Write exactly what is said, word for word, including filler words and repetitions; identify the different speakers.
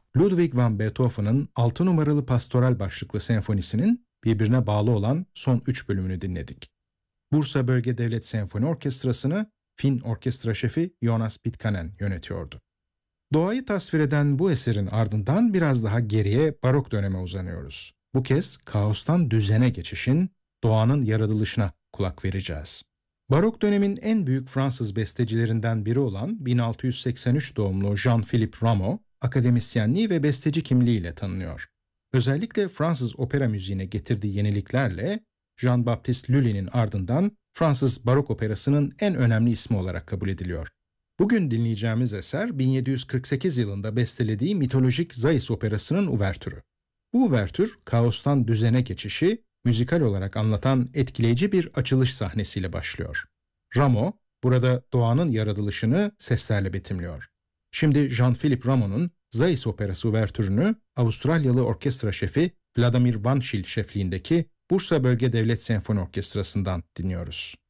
Speaker 1: Ludwig van Beethoven'ın altı numaralı Pastoral başlıklı senfonisinin birbirine bağlı olan son üç bölümünü dinledik. Bursa Bölge Devlet Senfoni Orkestrası'nı Fin orkestra şefi Jonas Pitkanen yönetiyordu. Doğayı tasvir eden bu eserin ardından biraz daha geriye barok döneme uzanıyoruz. Bu kez kaostan düzene geçişin, doğanın yaratılışına kulak vereceğiz. Barok dönemin en büyük Fransız bestecilerinden biri olan bin altı yüz seksen üç doğumlu Jean-Philippe Rameau, akademisyenliği ve besteci kimliğiyle tanınıyor. Özellikle Fransız opera müziğine getirdiği yeniliklerle Jean-Baptiste Lully'nin ardından Fransız barok operasının en önemli ismi olarak kabul ediliyor. Bugün dinleyeceğimiz eser bin yedi yüz kırk sekiz yılında bestelediği mitolojik Zais operasının uvertürü. Bu uvertür, kaostan düzene geçişi müzikal olarak anlatan etkileyici bir açılış sahnesiyle başlıyor. Rameau, burada doğanın yaratılışını seslerle betimliyor. Şimdi Jean-Philippe Rameau'nun Zais operası uvertürünü Avustralyalı orkestra şefi Vladimir Van Schill şefliğindeki Bursa Bölge Devlet Senfoni Orkestrası'ndan dinliyoruz.